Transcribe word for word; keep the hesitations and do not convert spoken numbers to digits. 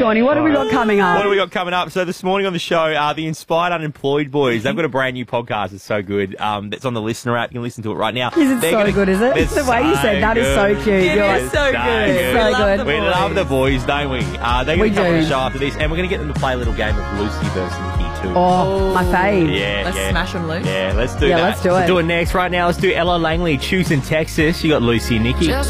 Shawnee, what have we got coming up? What have we got coming up? So this morning on the show, uh, the Inspired Unemployed Boys, they've got a brand new podcast. It's so good. Um, it's on the Listener app. You can listen to it right now. Is it They're so gonna, good, is it? It's The way you so said that is so good. cute. It You're is like, so so good. good. So We love good. the We boys. love the boys, don't we? Uh, they're We going to come on the do. show after this, and we're going to get them to play a little game of Lucy versus Nikki too. oh, my fave. Yeah, Let's yeah. smash 'em loose. Yeah, let's do Yeah, that. let's do We'll it. do it next. Right now, let's do Ella Langley, Choose in Texas. You got Lucy and Nikki.